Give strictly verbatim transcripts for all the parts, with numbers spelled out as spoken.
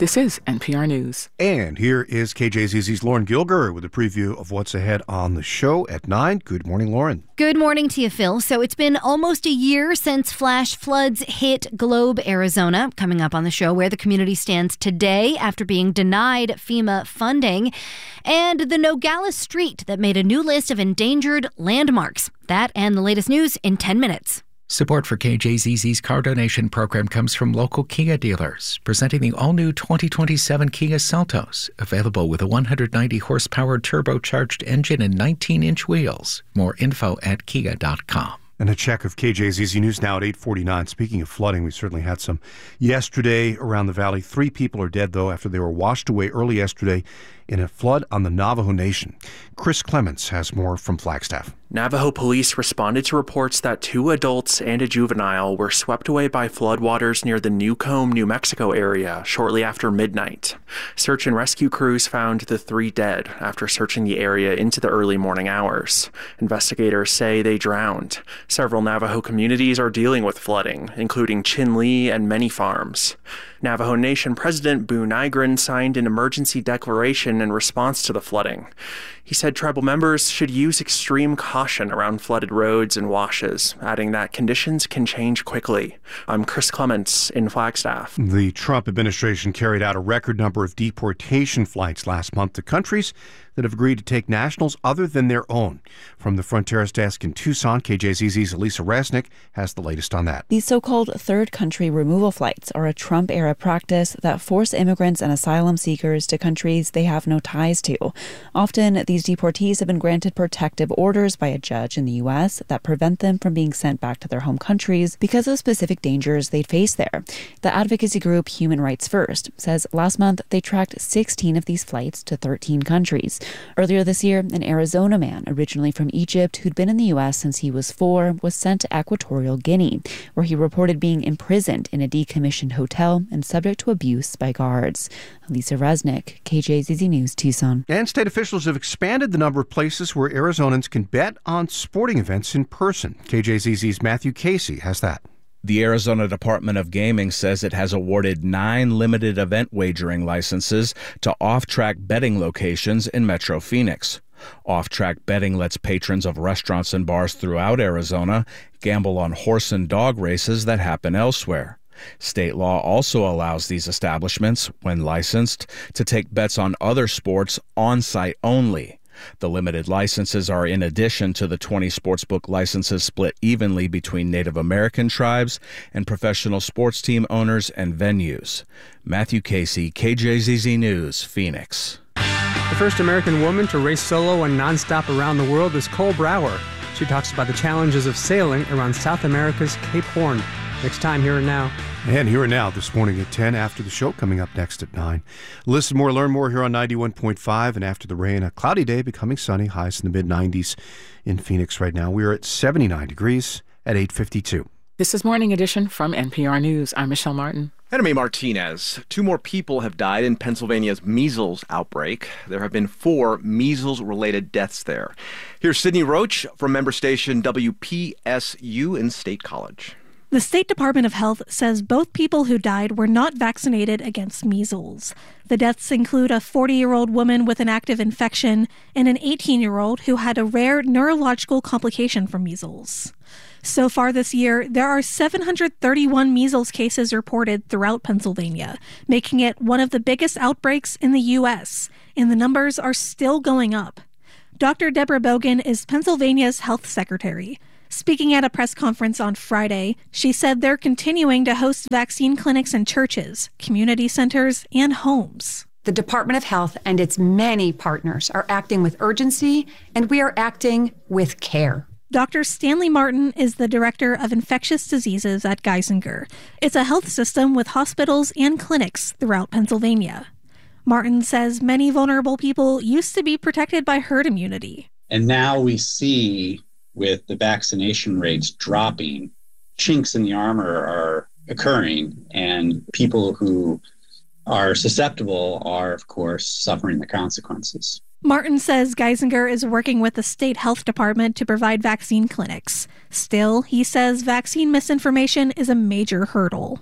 This is N P R News. And here is K J Z Z's Lauren Gilger with a preview of what's ahead on the show at nine. Good morning, Lauren. Good morning to you, Phil. So it's been almost a year since flash floods hit Globe, Arizona. Coming up on the show, where the community stands today after being denied FEMA funding, and the Nogales Street that made a new list of endangered landmarks. That and the latest news in ten minutes. Support for K J Z Z's car donation program comes from local Kia dealers, presenting the all-new twenty twenty-seven Kia Seltos, available with a one hundred ninety horsepower turbocharged engine and nineteen inch wheels. More info at kia dot com. And a check of K J Z Z News now at eight forty-nine. Speaking of flooding, we certainly had some yesterday around the valley. Three people are dead, though, after they were washed away early yesterday in a flood on the Navajo Nation. Chris Clements has more from Flagstaff. Navajo police responded to reports that two adults and a juvenile were swept away by floodwaters near the Newcomb, New Mexico area shortly after midnight. Search and rescue crews found the three dead after searching the area into the early morning hours. Investigators say they drowned. Several Navajo communities are dealing with flooding, including Chinle and many farms. Navajo Nation President Boo Nygren signed an emergency declaration in response to the flooding. He said tribal members should use extreme caution around flooded roads and washes, adding that conditions can change quickly. I'm Chris Clements in Flagstaff. The Trump administration carried out a record number of deportation flights last month to countries that have agreed to take nationals other than their own. From the Fronteras desk in Tucson, K J Z Z's Elisa Resnick has the latest on that. These so-called third country removal flights are a Trump-era practice that force immigrants and asylum seekers to countries they have no ties to. Often, these deportees have been granted protective orders by a judge in the U S that prevent them from being sent back to their home countries because of specific dangers they'd face there. The advocacy group Human Rights First says last month they tracked sixteen of these flights to thirteen countries. Earlier this year, an Arizona man, originally from Egypt, who'd been in the U S since he was four, was sent to Equatorial Guinea, where he reported being imprisoned in a decommissioned hotel and subject to abuse by guards. Lisa Resnick, K J Z Z News, Tucson. And state officials have expanded the number of places where Arizonans can bet on sporting events in person. K J Z Z's Matthew Casey has that. The Arizona Department of Gaming says it has awarded nine limited event wagering licenses to off-track betting locations in Metro Phoenix. Off-track betting lets patrons of restaurants and bars throughout Arizona gamble on horse and dog races that happen elsewhere. State law also allows these establishments, when licensed, to take bets on other sports on-site only. The limited licenses are in addition to the twenty sportsbook licenses split evenly between Native American tribes and professional sports team owners and venues. Matthew Casey, K J Z Z News, Phoenix. The first American woman to race solo and nonstop around the world is Cole Brower. She talks about the challenges of sailing around South America's Cape Horn. Next time, Here and Now. And Here and Now this morning at ten, after the show, coming up next at nine. Listen more, learn more here on ninety-one point five. And after the rain, a cloudy day becoming sunny, highs in the mid nineties in Phoenix right now. We're at seventy-nine degrees at eight fifty-two. This is Morning Edition from N P R News. I'm Michelle Martin. Enemy Martinez. Two more people have died in Pennsylvania's measles outbreak. There have been four measles-related deaths there. Here's Sydney Roach from member station W P S U in State College. The State Department of Health says both people who died were not vaccinated against measles. The deaths include a forty-year-old woman with an active infection and an eighteen-year-old who had a rare neurological complication from measles. So far this year, there are seven hundred thirty-one measles cases reported throughout Pennsylvania, making it one of the biggest outbreaks in the U S, and the numbers are still going up. Doctor Deborah Bogan is Pennsylvania's health secretary. Speaking at a press conference on Friday, she said they're continuing to host vaccine clinics in churches, community centers, and homes. The Department of Health and its many partners are acting with urgency, and we are acting with care. Doctor Stanley Martin is the director of infectious diseases at Geisinger. It's a health system with hospitals and clinics throughout Pennsylvania. Martin says many vulnerable people used to be protected by herd immunity. And now we see, with the vaccination rates dropping, chinks in the armor are occurring, and people who are susceptible are, of course, suffering the consequences. Martin says Geisinger is working with the state health department to provide vaccine clinics. Still, he says vaccine misinformation is a major hurdle.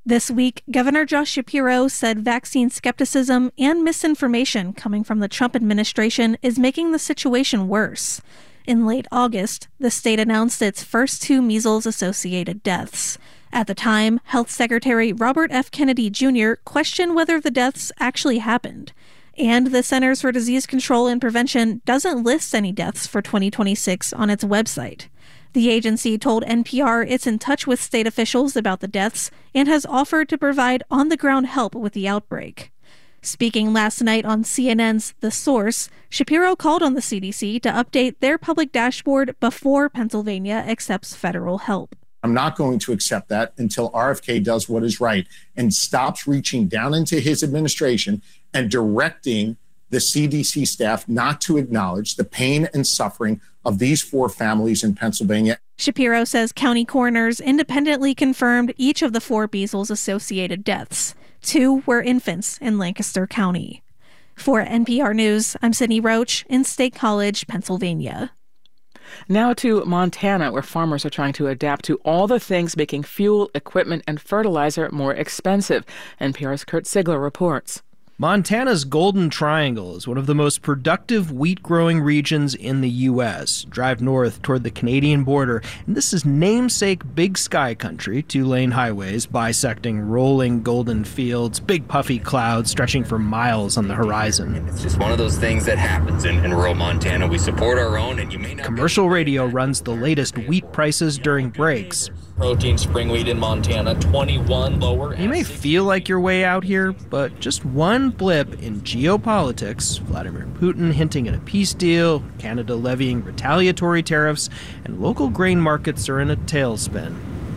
This week, Governor Josh Shapiro said vaccine skepticism and misinformation coming from the Trump administration is making the situation worse. In late August, the state announced its first two measles-associated deaths. At the time, Health Secretary Robert F. Kennedy Junior questioned whether the deaths actually happened. And the Centers for Disease Control and Prevention doesn't list any deaths for twenty twenty-six on its website. The agency told N P R it's in touch with state officials about the deaths and has offered to provide on-the-ground help with the outbreak. Speaking last night on C N N's The Source, Shapiro called on the C D C to update their public dashboard before Pennsylvania accepts federal help. I'm not going to accept that until R F K does what is right and stops reaching down into his administration and directing the C D C staff not to acknowledge the pain and suffering of these four families in Pennsylvania. Shapiro says county coroners independently confirmed each of the four measles-associated deaths. Two were infants in Lancaster County. For N P R News, I'm Sydney Roach in State College, Pennsylvania. Now to Montana, where farmers are trying to adapt to all the things making fuel, equipment, and fertilizer more expensive. N P R's Kurt Sigler reports. Montana's Golden Triangle is one of the most productive wheat-growing regions in the U S. Drive north toward the Canadian border, and this is namesake Big Sky country, two-lane highways bisecting rolling golden fields, big puffy clouds stretching for miles on the horizon. It's just one of those things that happens in, in rural Montana. We support our own, and you may not... Commercial radio runs the latest wheat prices during breaks. Protein spring wheat in Montana, twenty-one lower. You may feel like you're way out here, but just one blip in geopolitics, Vladimir Putin hinting at a peace deal, Canada levying retaliatory tariffs, and local grain markets are in a tailspin.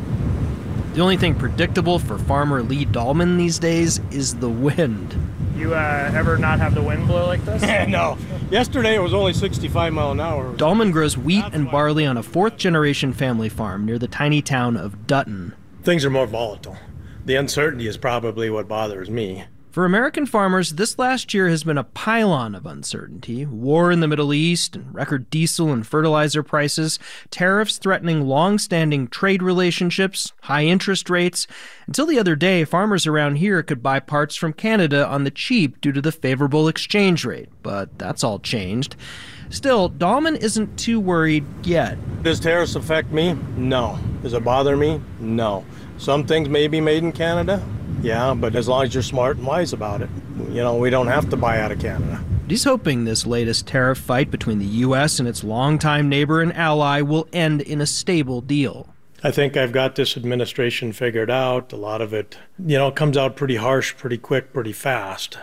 The only thing predictable for farmer Lee Dahlman these days is the wind. You uh, ever not have the wind blow like this? No. Yesterday it was only sixty-five mile an hour. Dahlman grows wheat and barley on a fourth-generation family farm near the tiny town of Dutton. Things are more volatile. The uncertainty is probably what bothers me. For American farmers, this last year has been a pylon of uncertainty. War in the Middle East and record diesel and fertilizer prices, tariffs threatening long-standing trade relationships, high interest rates. Until the other day, farmers around here could buy parts from Canada on the cheap due to the favorable exchange rate. But that's all changed. Still, Dahlman isn't too worried yet. Does tariffs affect me? No. Does it bother me? No. Some things may be made in Canada. Yeah, but as long as you're smart and wise about it, you know, we don't have to buy out of Canada. He's hoping this latest tariff fight between the U S and its longtime neighbor and ally will end in a stable deal. I think I've got this administration figured out. A lot of it, you know, comes out pretty harsh, pretty quick, pretty fast.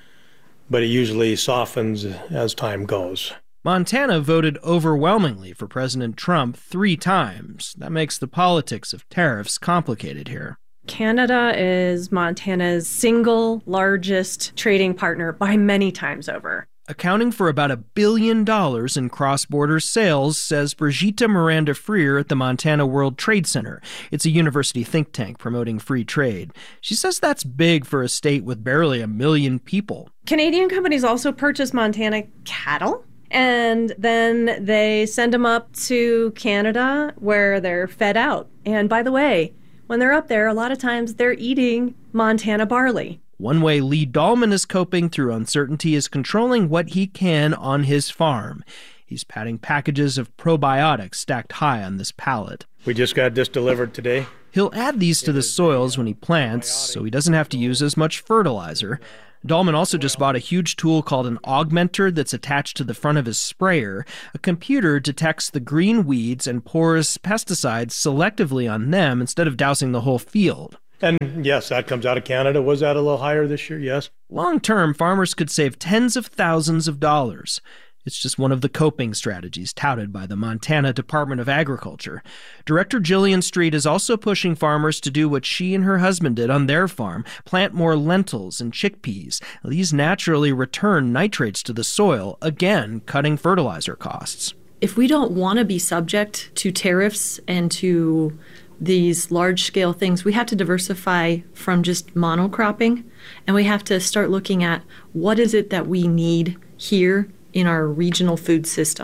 But it usually softens as time goes. Montana voted overwhelmingly for President Trump three times. That makes the politics of tariffs complicated here. Canada is Montana's single largest trading partner by many times over. Accounting for about a billion dollars in cross-border sales, says Brigitte Miranda Freer at the Montana World Trade Center. It's a university think tank promoting free trade. She says that's big for a state with barely a million people. Canadian companies also purchase Montana cattle, and then they send them up to Canada where they're fed out. And by the way, when they're up there, a lot of times they're eating Montana barley. One way Lee Dahlman is coping through uncertainty is controlling what he can on his farm. He's patting packages of probiotics stacked high on this pallet. We just got this delivered today. He'll add these to the soils when he plants, so he doesn't have to use as much fertilizer. Dahlman also just bought a huge tool called an augmenter that's attached to the front of his sprayer. A computer detects the green weeds and pours pesticides selectively on them instead of dousing the whole field. And yes, that comes out of Canada. Was that a little higher this year? Yes. Long-term, farmers could save tens of thousands of dollars. It's just one of the coping strategies touted by the Montana Department of Agriculture. Director Jillian Street is also pushing farmers to do what she and her husband did on their farm, plant more lentils and chickpeas. These naturally return nitrates to the soil, again cutting fertilizer costs. If we don't want to be subject to tariffs and to these large-scale things, we have to diversify from just monocropping, and we have to start looking at what is it that we need here in our regional food systems.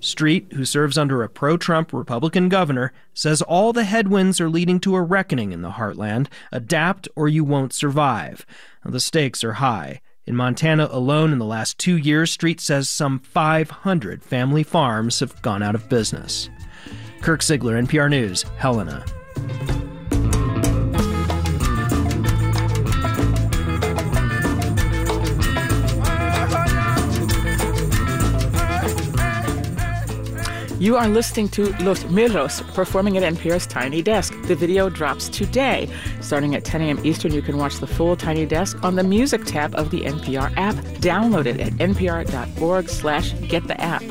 Street, who serves under a pro-Trump Republican governor, says all the headwinds are leading to a reckoning in the heartland. Adapt or you won't survive. Now, the stakes are high. In Montana alone in the last two years, Street says some five hundred family farms have gone out of business. Kirk Ziegler, N P R News, Helena. You are listening to Los Mirlos performing at N P R's Tiny Desk. The video drops today. Starting at ten a.m. Eastern, you can watch the full Tiny Desk on the Music tab of the N P R app. Download it at npr.org slash get the app.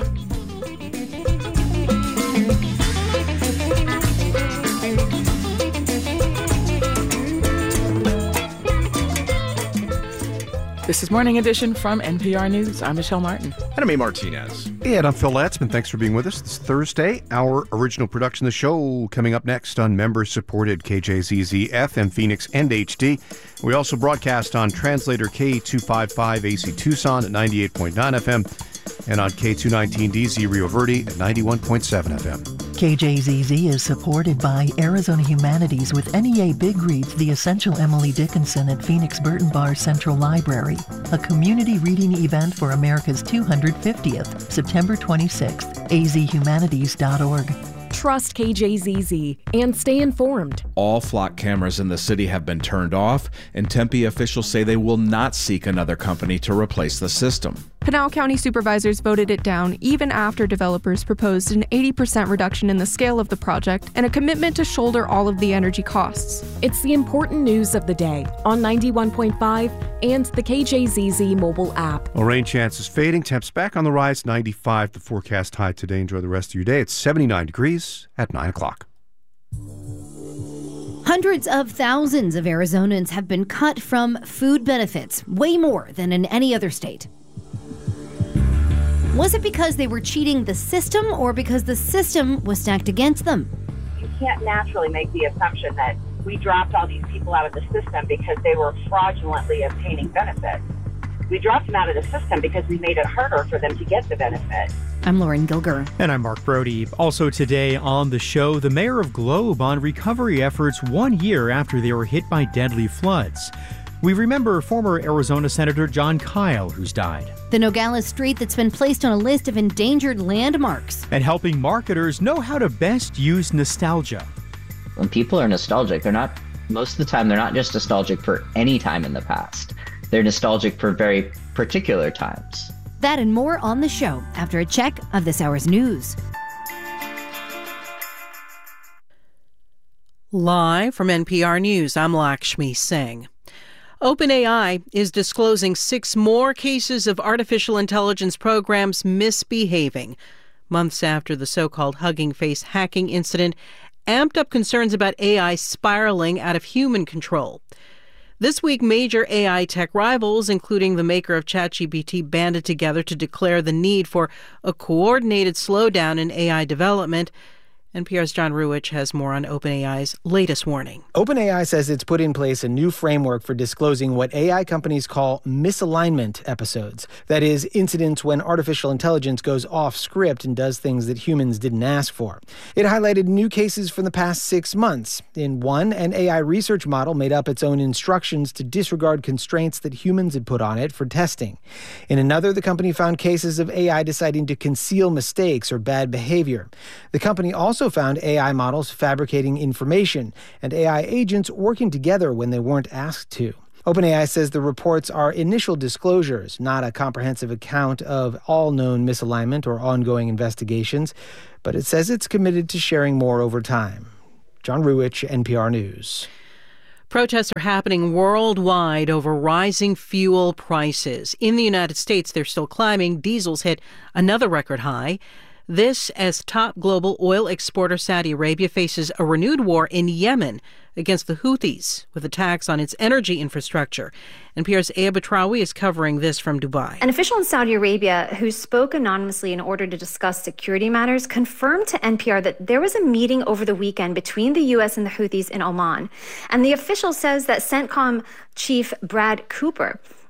This is Morning Edition from N P R News. I'm Michelle Martin. And I'm A. Martinez. And I'm Phil Latzman. Thanks for being with us. This Thursday, our original production of the show coming up next on member-supported K J Z Z F M Phoenix and H D. We also broadcast on translator K two fifty-five A C Tucson at ninety-eight point nine F M and on K two nineteen D Z Rio Verde at ninety-one point seven F M. K J Z Z is supported by Arizona Humanities with N E A Big Reads The Essential Emily Dickinson at Phoenix Burton Bar Central Library, a community reading event for America's two hundred fiftieth, September twenty-sixth, a z humanities dot org. Trust K J Z Z and stay informed. All flock cameras in the city have been turned off, and Tempe officials say they will not seek another company to replace the system. Pinal County supervisors voted it down even after developers proposed an eighty percent reduction in the scale of the project and a commitment to shoulder all of the energy costs. It's the important news of the day on ninety-one point five and the K J Z Z mobile app. Well, rain chances fading. Temps back on the rise, ninety-five. The forecast high today. Enjoy the rest of your day. It's seventy-nine degrees at nine o'clock. Hundreds of thousands of Arizonans have been cut from food benefits, way more than in any other state. Was it because they were cheating the system or because the system was stacked against them? You can't naturally make the assumption that we dropped all these people out of the system because they were fraudulently obtaining benefits. We dropped them out of the system because we made it harder for them to get the benefit. I'm Lauren Gilger. And I'm Mark Brody. Also today on the show, the mayor of Globe on recovery efforts one year after they were hit by deadly floods. We remember former Arizona Senator Jon Kyl, who's died. The Nogales Street that's been placed on a list of endangered landmarks. And helping marketers know how to best use nostalgia. When people are nostalgic, they're not, most of the time, they're not just nostalgic for any time in the past. They're nostalgic for very particular times. That and more on the show after a check of this hour's news. Live from N P R News, I'm Lakshmi Singh. OpenAI is disclosing six more cases of artificial intelligence programs misbehaving, months after the so-called Hugging Face hacking incident amped up concerns about A I spiraling out of human control. This week, major A I tech rivals, including the maker of ChatGPT, banded together to declare the need for a coordinated slowdown in A I development. N P R's John Ruwitch has more on OpenAI's latest warning. OpenAI says it's put in place a new framework for disclosing what A I companies call misalignment episodes. That is, incidents when artificial intelligence goes off script and does things that humans didn't ask for. It highlighted new cases from the past six months. In one, an A I research model made up its own instructions to disregard constraints that humans had put on it for testing. In another, the company found cases of A I deciding to conceal mistakes or bad behavior. The company also Also found A I models fabricating information and A I agents working together when they weren't asked to. OpenAI says the reports are initial disclosures, not a comprehensive account of all known misalignment or ongoing investigations, but it says it's committed to sharing more over time. John Ruwitch, N P R News. Protests are happening worldwide over rising fuel prices. In the United States, they're still climbing. Diesel's hit another record high. This as top global oil exporter Saudi Arabia faces a renewed war in Yemen against the Houthis with attacks on its energy infrastructure. N P R's Aya Batrawi is covering this from Dubai. An official in Saudi Arabia who spoke anonymously in order to discuss security matters confirmed to N P R that there was a meeting over the weekend between the U S and the Houthis in Oman. And the official says that CENTCOM chief Brad Cooper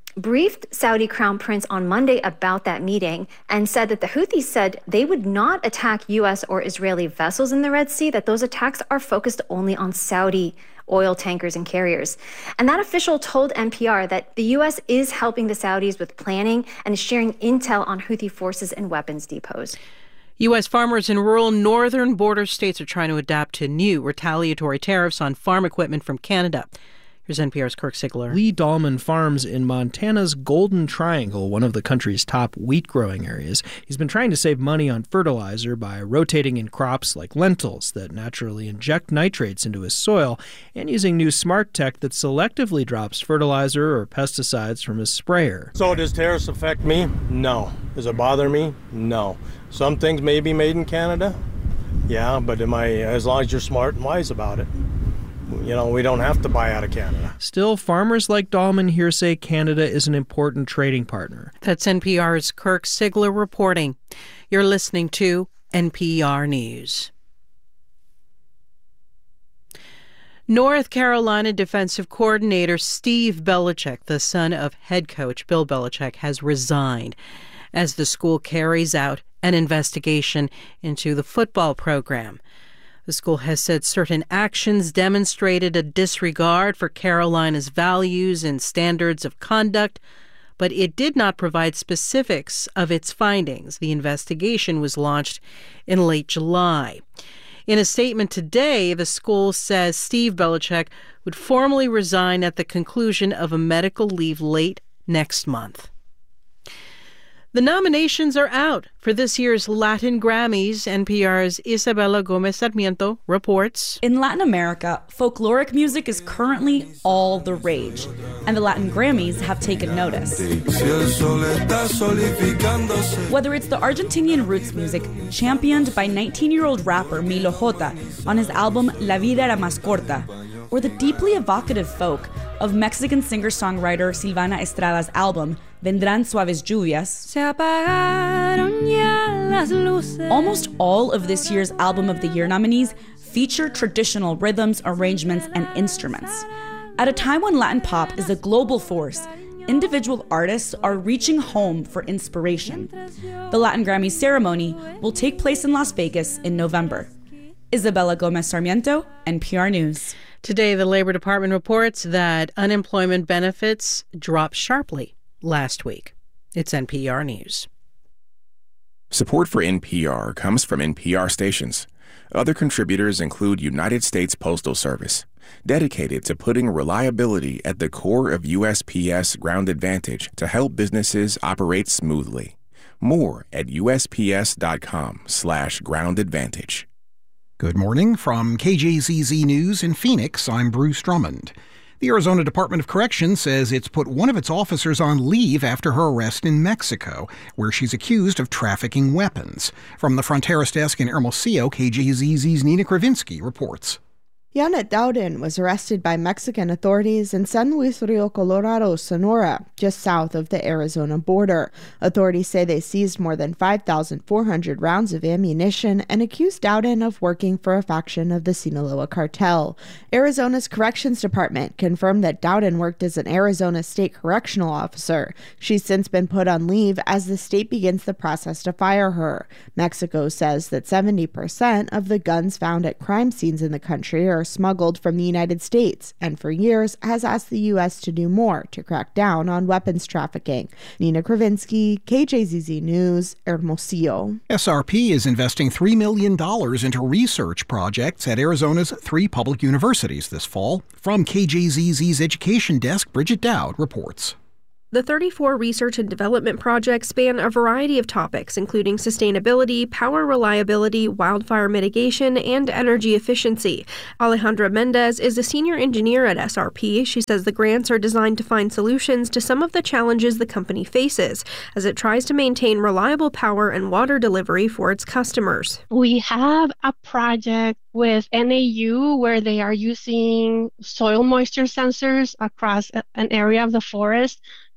briefed Saudi Crown Prince on Monday about that meeting and said that the Houthis said they would not attack U S or Israeli vessels in the Red Sea, that those attacks are focused only on Saudi oil tankers and carriers. And that official told N P R that the U S is helping the Saudis with planning and is sharing intel on Houthi forces and weapons depots. U S farmers in rural northern border states are trying to adapt to new retaliatory tariffs on farm equipment from Canada. Here's N P R's Kirk Sigler. Lee Dahlman farms in Montana's Golden Triangle, one of the country's top wheat growing areas. He's been trying to save money on fertilizer by rotating in crops like lentils that naturally inject nitrates into his soil and using new smart tech that selectively drops fertilizer or pesticides from his sprayer. So does tariffs affect me? No. Does it bother me? No. Some things may be made in Canada. Yeah, but am I, as long as you're smart and wise about it. You know, we don't have to buy out of Canada. Still, farmers like Dahlman here say Canada is an important trading partner. That's N P R's Kirk Sigler reporting. You're listening to N P R News. North Carolina defensive coordinator Steve Belichick, the son of head coach Bill Belichick, has resigned as the school carries out an investigation into the football program. The school has said certain actions demonstrated a disregard for Carolina's values and standards of conduct, but it did not provide specifics of its findings. The investigation was launched in late July. In a statement today, the school says Steve Belichick would formally resign at the conclusion of a medical leave late next month. The nominations are out for this year's Latin Grammys. N P R's Isabella Gomez Sarmiento reports. In Latin America, folkloric music is currently all the rage, and the Latin Grammys have taken notice. Whether it's the Argentinian roots music championed by nineteen-year-old rapper Milo J on his album La Vida Era Más Corta, or the deeply evocative folk of Mexican singer-songwriter Silvana Estrada's album Vendrán Suaves Lluvias. Se apagaron ya las luces. Almost all of this year's Album of the Year nominees feature traditional rhythms, arrangements, and instruments. At a time when Latin pop is a global force, individual artists are reaching home for inspiration. The Latin Grammy ceremony will take place in Las Vegas in November. Isabella Gomez Sarmiento, N P R News. Today, the Labor Department reports that unemployment benefits dropped sharply last week. It's N P R News. Support for N P R comes from N P R stations. Other contributors include United States Postal Service, dedicated to putting reliability at the core of U S P S Ground Advantage to help businesses operate smoothly. More at USPS.com slash Ground Advantage. Good morning. From K J Z Z News in Phoenix, I'm Bruce Drummond. The Arizona Department of Corrections says it's put one of its officers on leave after her arrest in Mexico, where she's accused of trafficking weapons. From the Fronteras desk in Hermosillo, K J Z Z's Nina Kravinsky reports. Janet Dowden was arrested by Mexican authorities in San Luis Rio Colorado, Sonora, just south of the Arizona border. Authorities say they seized more than five thousand four hundred rounds of ammunition and accused Dowden of working for a faction of the Sinaloa cartel. Arizona's Corrections Department confirmed that Dowden worked as an Arizona state correctional officer. She's since been put on leave as the state begins the process to fire her. Mexico says that seventy percent of the guns found at crime scenes in the country are smuggled from the United States, and for years has asked the U S to do more to crack down on weapons trafficking. Nina Kravinsky, K J Z Z News, Hermosillo. S R P is investing three million dollars into research projects at Arizona's three public universities this fall. From K J Z Z's Education Desk, Bridget Dowd reports. The thirty-four research and development projects span a variety of topics, including sustainability, power reliability, wildfire mitigation, and energy efficiency. Alejandra Mendez is a senior engineer at S R P. She says the grants are designed to find solutions to some of the challenges the company faces as it tries to maintain reliable power and water delivery for its customers. We have a project with N A U where they are using soil moisture sensors across an area of the forest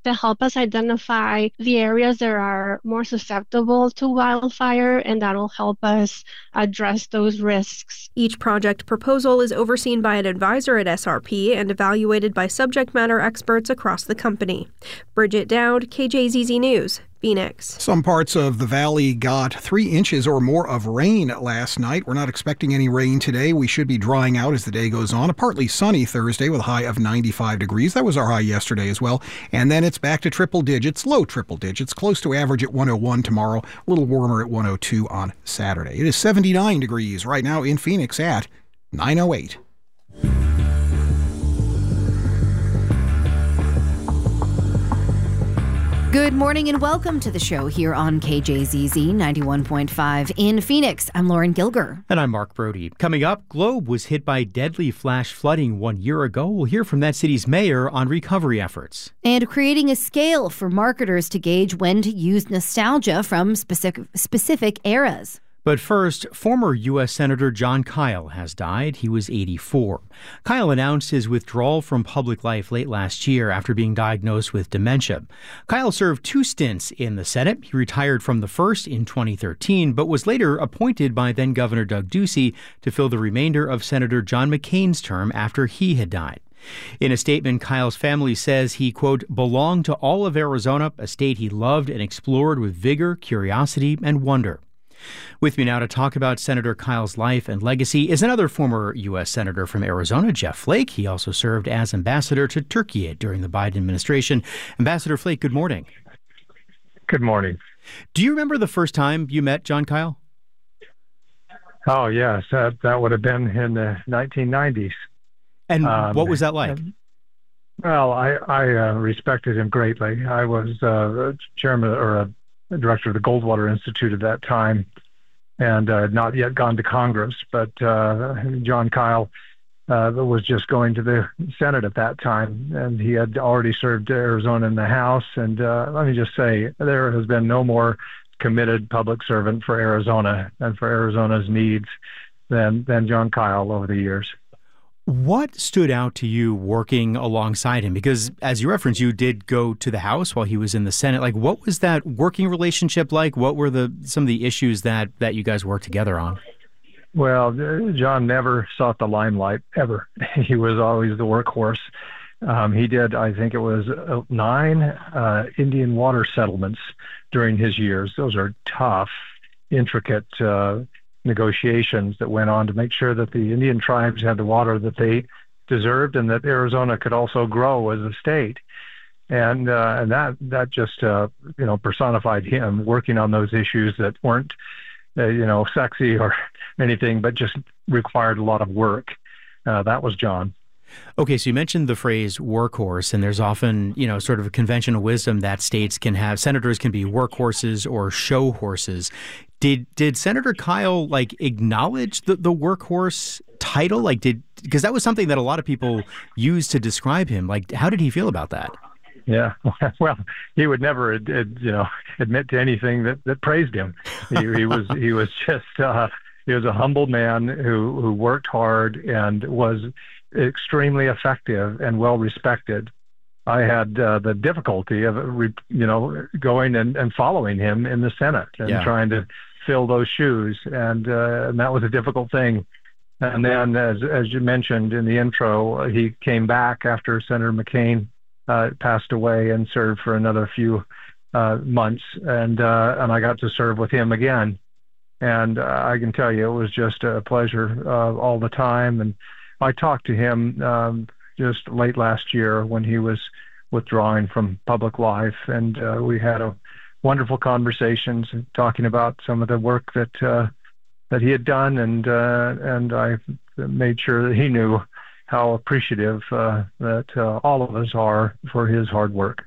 to help us identify the areas that are more susceptible to wildfire, and that'll help us address those risks. Each project proposal is overseen by an advisor at S R P and evaluated by subject matter experts across the company. Bridget Dowd, K J Z Z News, Phoenix. Some parts of the valley got three inches or more of rain last night. We're not expecting any rain today. We should be drying out as the day goes on. A partly sunny Thursday with a high of ninety-five degrees. That was our high yesterday as well. And then it's back to triple digits, low triple digits, close to average at one oh one tomorrow, a little warmer at one oh two on Saturday. It is seventy-nine degrees right now in Phoenix at nine oh eight. Good morning and welcome to the show here on K J Z Z ninety-one point five in Phoenix. I'm Lauren Gilger. And I'm Mark Brody. Coming up, Globe was hit by deadly flash flooding one year ago. We'll hear from that city's mayor on recovery efforts. And creating a scale for marketers to gauge when to use nostalgia from specific, specific eras. But first, former U S Senator Jon Kyl has died. He was eighty-four. Kyl announced his withdrawal from public life late last year after being diagnosed with dementia. Kyl served two stints in the Senate. He retired from the first in twenty thirteen, but was later appointed by then-Governor Doug Ducey to fill the remainder of Senator John McCain's term after he had died. In a statement, Kyl's family says he, quote, belonged to all of Arizona, a state he loved and explored with vigor, curiosity, and wonder. With me now to talk about Senator Kyl's life and legacy is another former U S Senator from Arizona, Jeff Flake. He also served as ambassador to Turkey during the Biden administration. Ambassador Flake, good morning. Good morning. Do you remember the first time you met Jon Kyl? Oh, yes. That, that would have been in the nineteen nineties. And um, what was that like? Well, I, I uh, respected him greatly. I was uh, chairman or a director of the Goldwater Institute at that time, and uh, had not yet gone to Congress. But uh, Jon Kyl uh, was just going to the Senate at that time, and he had already served Arizona in the House. And uh, let me just say, there has been no more committed public servant for Arizona and for Arizona's needs than, than Jon Kyl over the years. What stood out to you working alongside him? Because as you referenced, you did go to the House while he was in the Senate. Like, what was that working relationship like? What were the some of the issues that, that you guys worked together on? Well, Jon never sought the limelight, ever. He was always the workhorse. Um, he did, I think it was uh, nine uh, Indian water settlements during his years. Those are tough, intricate uh negotiations that went on to make sure that the Indian tribes had the water that they deserved and that Arizona could also grow as a state. And uh, and that that just uh, you know personified him working on those issues that weren't uh, you know sexy or anything, but just required a lot of work. Uh, that was Jon. Okay, so you mentioned the phrase workhorse, and there's often, you know, sort of a conventional wisdom that states can have, senators can be workhorses or show horses. Did did Senator Kyl, like, acknowledge the, the workhorse title? Like, did, because that was something that a lot of people used to describe him. Like, how did he feel about that? Yeah, well, he would never, you know, admit to anything that, that praised him. He, he was he was just, uh, he was a humble man who, who worked hard and was extremely effective and well respected. I had uh, the difficulty of, you know, going and, and following him in the Senate and yeah. trying to fill those shoes. And, uh, and that was a difficult thing. And then, as, as you mentioned in the intro, he came back after Senator McCain uh, passed away and served for another few uh, months. And, uh, and I got to serve with him again. And uh, I can tell you, it was just a pleasure uh, all the time. And I talked to him um, just late last year when he was withdrawing from public life, and uh, we had a wonderful conversations talking about some of the work that uh, that he had done, and uh, and I made sure that he knew how appreciative uh, that uh, all of us are for his hard work.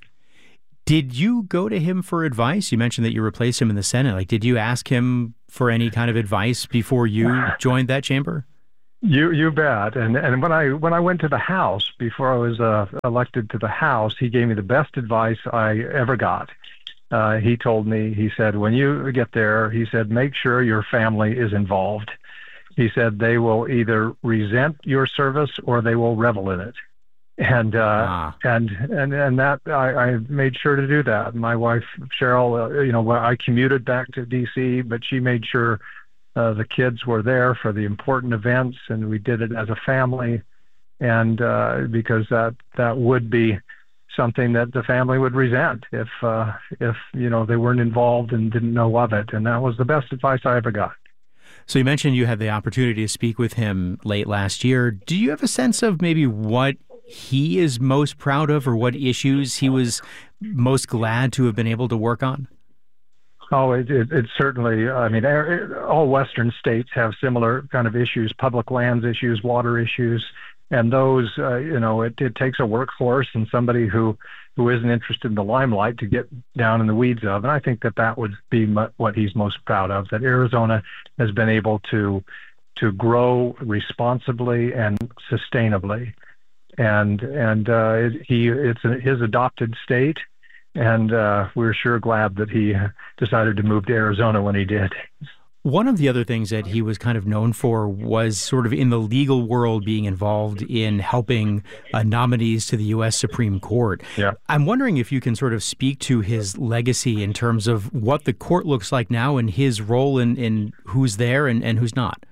Did you go to him for advice? You mentioned that you replaced him in the Senate. Like, did you ask him for any kind of advice before you joined that chamber? You you bet. And and when I when I went to the House before I was uh, elected to the House, he gave me the best advice I ever got. Uh, he told me, he said, when you get there, he said, make sure your family is involved. He said they will either resent your service or they will revel in it. And uh, ah. and and and that I, I made sure to do that. My wife Cheryl, uh, you know, I commuted back to D C, but she made sure uh, the kids were there for the important events, and we did it as a family. And uh, because that that would be something that the family would resent if uh, if you know they weren't involved and didn't know of it. And that was the best advice I ever got. So you mentioned you had the opportunity to speak with him late last year. Do you have a sense of maybe what he is most proud of, or what issues he was most glad to have been able to work on? Oh, it, it, it certainly, I mean, all Western states have similar kind of issues, public lands issues, water issues, and those, uh, you know, it, it takes a workforce and somebody who, who isn't interested in the limelight to get down in the weeds of. And I think that that would be m- what he's most proud of, that Arizona has been able to to grow responsibly and sustainably. And and uh, it, he it's a, his adopted state, and uh, we're sure glad that he decided to move to Arizona when he did. One of the other things that he was kind of known for was sort of in the legal world being involved in helping uh, nominees to the U S Supreme Court. Yeah. I'm wondering if you can sort of speak to his legacy in terms of what the court looks like now and his role in, in who's there and, and who's not.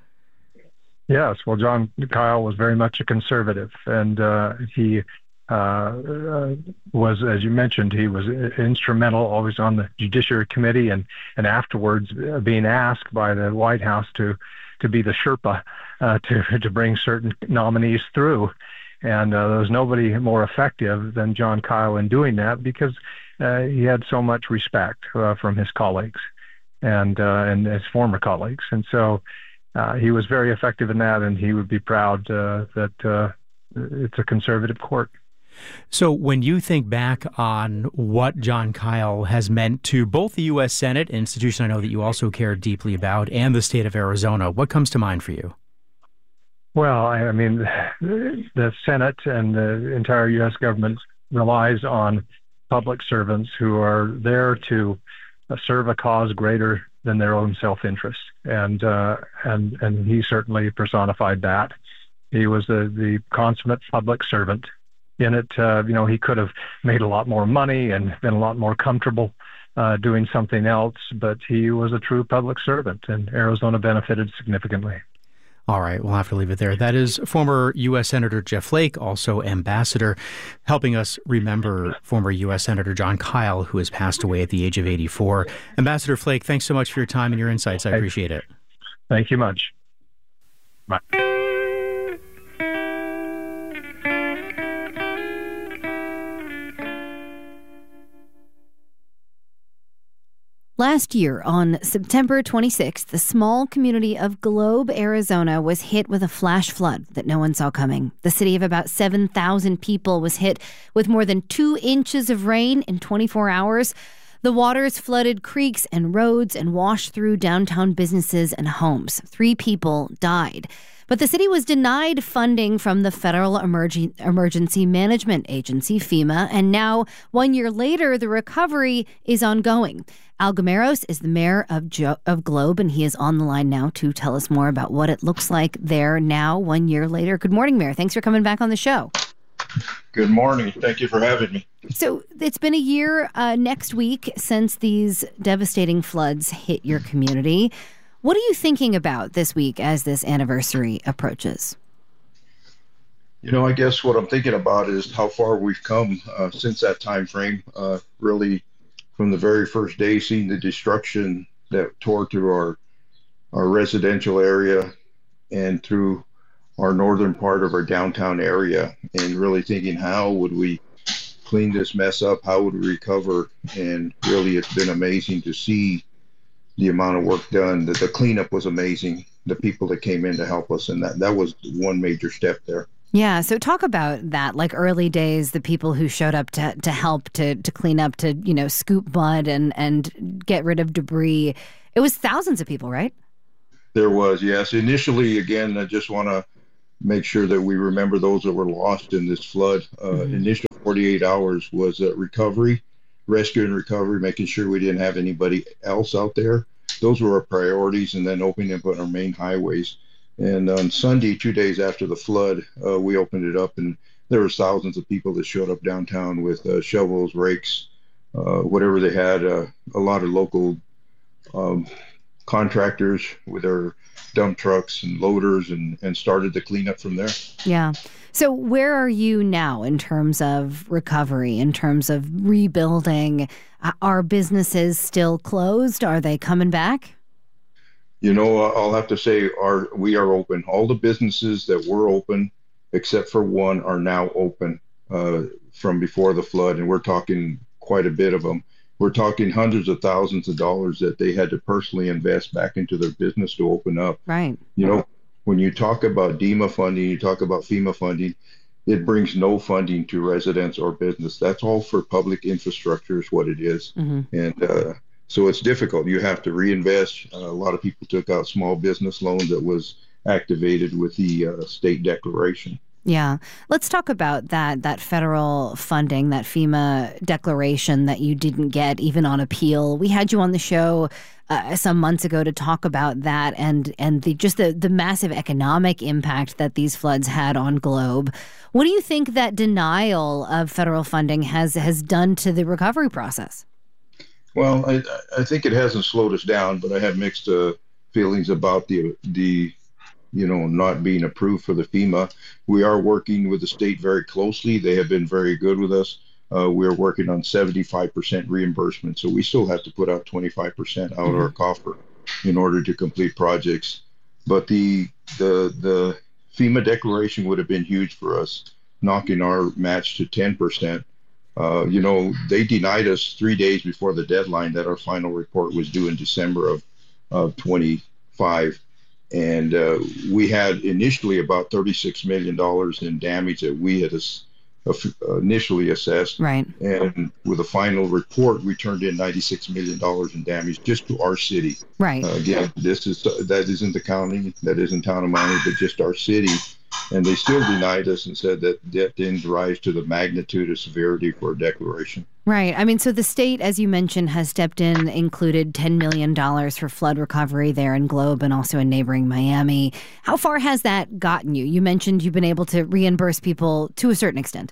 Yes, well, Jon Kyl was very much a conservative, and uh, he uh, uh, was, as you mentioned, he was instrumental, always on the Judiciary Committee, and, and afterwards uh, being asked by the White House to, to be the Sherpa uh, to, to bring certain nominees through. And uh, there was nobody more effective than Jon Kyl in doing that, because uh, he had so much respect uh, from his colleagues and, uh, and his former colleagues. And so Uh, he was very effective in that, and he would be proud uh, that uh, it's a conservative court. So when you think back on what Jon Kyl has meant to both the U S Senate, an institution I know that you also care deeply about, and the state of Arizona, what comes to mind for you? Well, I, I mean, the Senate and the entire U S government relies on public servants who are there to uh, serve a cause greater than their own self-interest, and uh, and and he certainly personified that. He was the the consummate public servant. In it, uh, you know, he could have made a lot more money and been a lot more comfortable uh, doing something else, but he was a true public servant, and Arizona benefited significantly. All right, we'll have to leave it there. That is former U S Senator Jeff Flake, also ambassador, helping us remember former U S Senator Jon Kyl, who has passed away at the age of eighty-four. Ambassador Flake, thanks so much for your time and your insights. I appreciate it. Thank you much. Bye. Last year, on September twenty-sixth, the small community of Globe, Arizona was hit with a flash flood that no one saw coming. The city of about seven thousand people was hit with more than two inches of rain in twenty-four hours. The waters flooded creeks and roads and washed through downtown businesses and homes. Three people died. But the city was denied funding from the Federal Emerg- Emergency Management Agency, FEMA, and now, one year later, the recovery is ongoing. Al Gameros is the mayor of, jo- of Globe, and he is on the line now to tell us more about what it looks like there now, one year later. Good morning, Mayor. Thanks for coming back on the show. Good morning. Thank you for having me. So it's been a year uh, next week since these devastating floods hit your community. What are you thinking about this week as this anniversary approaches? You know, I guess what I'm thinking about is how far we've come uh, since that time frame. Uh, really, from the very first day, seeing the destruction that tore through our our residential area and through our northern part of our downtown area, and really thinking, how would we clean this mess up? How would we recover? And really, it's been amazing to see the amount of work done. That the cleanup was amazing. The people that came in to help us, and that that was one major step there. Yeah, so talk about that, like early days, the people who showed up to to help, to to clean up, to, you know, scoop mud and, and get rid of debris. It was thousands of people, right? There was, yes. Initially, again, I just want to make sure that we remember those that were lost in this flood. Uh, mm-hmm. Initial forty-eight hours was uh, recovery, rescue and recovery, making sure we didn't have anybody else out there. Those were our priorities, and then opening up on our main highways. And on Sunday, two days after the flood, uh, we opened it up, and there was thousands of people that showed up downtown with uh, shovels, rakes, uh, whatever they had. Uh, a lot of local um, contractors with their dump trucks and loaders, and, and started the cleanup from there. Yeah. So where are you now in terms of recovery, in terms of rebuilding? Are businesses still closed? Are they coming back? You know, I'll have to say our we are open. All the businesses that were open, except for one, are now open uh, from before the flood. And we're talking quite a bit of them. We're talking hundreds of thousands of dollars that they had to personally invest back into their business to open up. Right. You know, when you talk about D E M A funding, you talk about FEMA funding, it brings no funding to residents or business. That's all for public infrastructure is what it is. Mm-hmm. And uh, so it's difficult. You have to reinvest. Uh, a lot of people took out small business loans that was activated with the uh, state declaration. Yeah. Let's talk about that that federal funding, that FEMA declaration that you didn't get even on appeal. We had you on the show uh, some months ago to talk about that and and the just the, the massive economic impact that these floods had on Globe. What do you think that denial of federal funding has has done to the recovery process? Well, I, I think it hasn't slowed us down, but I have mixed uh, feelings about the the you know, not being approved for the FEMA. We are working with the state very closely. They have been very good with us. Uh, we're working on seventy-five percent reimbursement. So we still have to put out twenty-five percent out mm-hmm. of our coffer in order to complete projects. But the, the, the FEMA declaration would have been huge for us, knocking our match to ten percent. Uh, you know, they denied us three days before the deadline that our final report was due in December of, of twenty-five. And uh, we had initially about thirty-six million dollars in damage that we had as, uh, initially assessed. Right. And with a final report, we turned in ninety-six million dollars in damage just to our city. Right. Uh, again, this is that isn't the county, that isn't town of Miami, but just our city. And they still denied us and said that that didn't rise to the magnitude of severity for a declaration. Right. I mean, so the state, as you mentioned, has stepped in, included ten million dollars for flood recovery there in Globe and also in neighboring Miami. How far has that gotten you? You mentioned you've been able to reimburse people to a certain extent.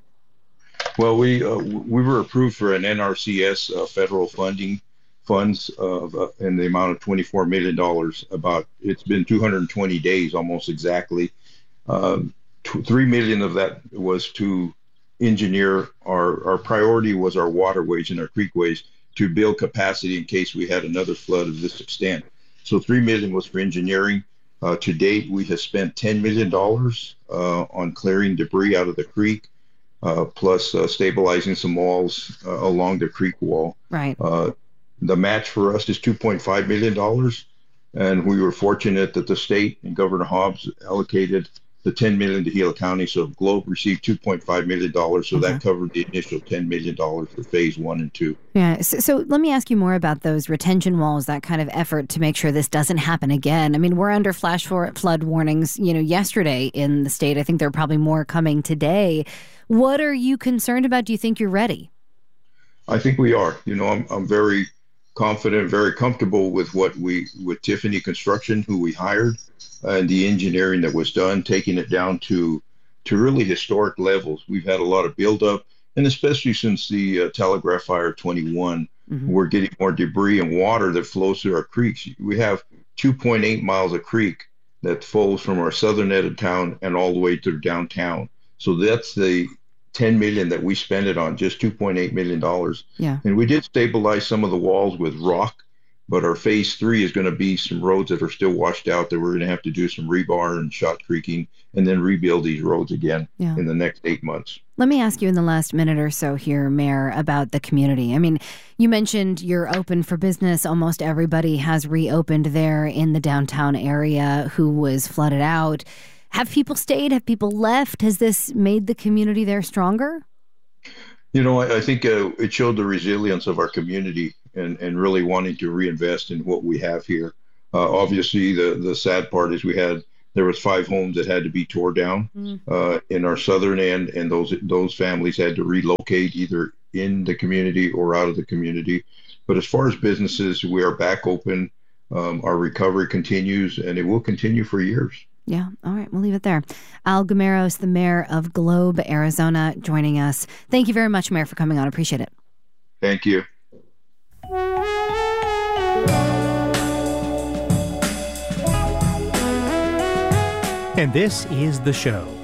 Well, we uh, we were approved for an N R C S uh, federal funding funds of uh, in the amount of twenty-four million dollars. About it's been two hundred twenty days, almost exactly. Um, t- three million of that was to engineer our our priority was our waterways and our creekways to build capacity in case we had another flood of this extent. So three million was for engineering. Uh, to date, we have spent ten million dollars uh, on clearing debris out of the creek, uh, plus uh, stabilizing some walls uh, along the creek wall. Right. Uh, the match for us is two point five million dollars, and we were fortunate that the state and Governor Hobbs allocated the ten million dollars to Gila County, so Globe received two point five million dollars, so Okay. that covered the initial ten million dollars for phase one and two. Yeah. So, so let me ask you more about those retention walls, that kind of effort to make sure this doesn't happen again. I mean, we're under flash for flood warnings, you know, yesterday in the state. I think there are probably more coming today. What are you concerned about? Do you think you're ready? I think we are. You know, I'm I'm very confident, very comfortable with what we, with Tiffany Construction, who we hired, and the engineering that was done, taking it down to to really historic levels. We've had a lot of buildup, and especially since the uh, Telegraph Fire twenty-one, Mhm. we're getting more debris and water that flows through our creeks. We have two point eight miles of creek that flows from our southern end of town and all the way through downtown. So that's the ten million that we spent it on, just two point eight million dollars. Yeah. And we did stabilize some of the walls with rock, but our phase three is going to be some roads that are still washed out that we're going to have to do some rebar and shot creaking and then rebuild these roads again Yeah. in the next eight months. Let me ask you in the last minute or so here, Mayor, about the community. I mean, you mentioned you're open for business. Almost everybody has reopened there in the downtown area who was flooded out. Have people stayed? Have people left? Has this made the community there stronger? You know, I, I think uh, it showed the resilience of our community and, and really wanting to reinvest in what we have here. Uh, obviously, the, the sad part is we had, there was five homes that had to be tore down Mm. uh, in our southern end, and those those families had to relocate either in the community or out of the community. But as far as businesses, we are back open. Um, our recovery continues, and it will continue for years. Yeah. All right. We'll leave it there. Al Gameros, the mayor of Globe, Arizona, joining us. Thank you very much, Mayor, for coming on. Appreciate it. Thank you. And this is The Show.